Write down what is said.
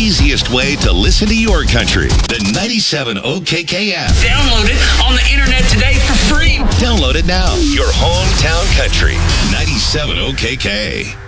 easiest way to listen to your country. The 97 OKK app. Download it on the internet today for free. Download it now. Your hometown country. 97 OKK.